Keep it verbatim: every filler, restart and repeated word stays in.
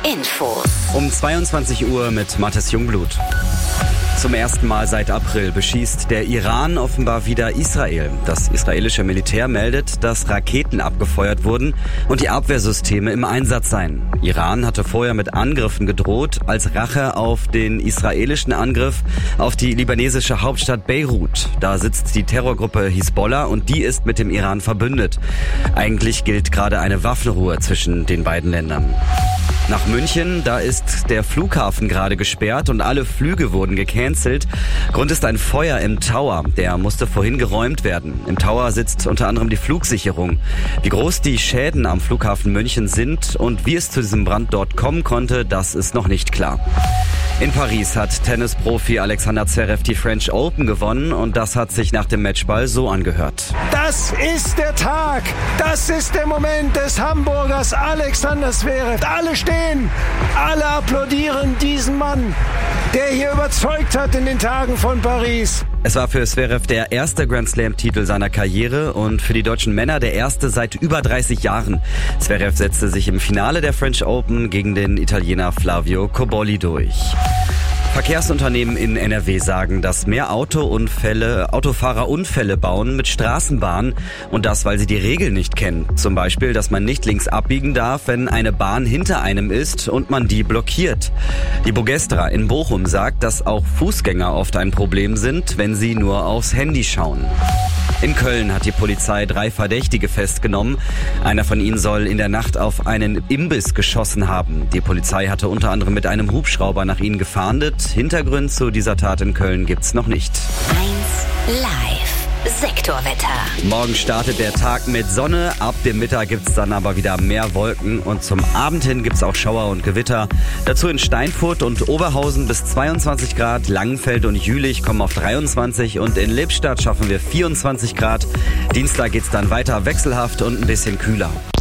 Infos. Um zweiundzwanzig Uhr mit Mathis Jungblut. Zum ersten Mal seit April beschießt der Iran offenbar wieder Israel. Das israelische Militär meldet, dass Raketen abgefeuert wurden und die Abwehrsysteme im Einsatz seien. Iran hatte vorher mit Angriffen gedroht, als Rache auf den israelischen Angriff auf die libanesische Hauptstadt Beirut. Da sitzt die Terrorgruppe Hisbollah und die ist mit dem Iran verbündet. Eigentlich gilt gerade eine Waffenruhe zwischen den beiden Ländern. Nach München, da ist der Flughafen gerade gesperrt und alle Flüge wurden gecancelt. Grund ist ein Feuer im Tower, der musste vorhin geräumt werden. Im Tower sitzt unter anderem die Flugsicherung. Wie groß die Schäden am Flughafen München sind und wie es zu diesem Brand dort kommen konnte, das ist noch nicht klar. In Paris hat Tennisprofi Alexander Zverev die French Open gewonnen und das hat sich nach dem Matchball so angehört. Das ist der Tag, das ist der Moment des Hamburgers Alexander Zverev. Alle stehen, alle applaudieren diesen Mann, der hier überzeugt hat in den Tagen von Paris. Es war für Zverev der erste Grand Slam-Titel seiner Karriere und für die deutschen Männer der erste seit über dreißig Jahren. Zverev setzte sich im Finale der French Open gegen den Italiener Flavio Cobolli durch. Verkehrsunternehmen in N R W sagen, dass mehr Autounfälle, Autofahrer Unfälle bauen mit Straßenbahnen und das, weil sie die Regeln nicht kennen. Zum Beispiel, dass man nicht links abbiegen darf, wenn eine Bahn hinter einem ist und man die blockiert. Die Bogestra in Bochum sagt, dass auch Fußgänger oft ein Problem sind, wenn sie nur aufs Handy schauen. In Köln hat die Polizei drei Verdächtige festgenommen. Einer von ihnen soll in der Nacht auf einen Imbiss geschossen haben. Die Polizei hatte unter anderem mit einem Hubschrauber nach ihnen gefahndet. Hintergründe zu dieser Tat in Köln gibt's noch nicht. eins Live. Sektorwetter. Morgen startet der Tag mit Sonne. Ab dem Mittag gibt's dann aber wieder mehr Wolken und zum Abend hin gibt's auch Schauer und Gewitter. Dazu in Steinfurt und Oberhausen bis zweiundzwanzig Grad, Langenfeld und Jülich kommen auf dreiundzwanzig und in Lippstadt schaffen wir vierundzwanzig Grad. Dienstag geht's dann weiter wechselhaft und ein bisschen kühler.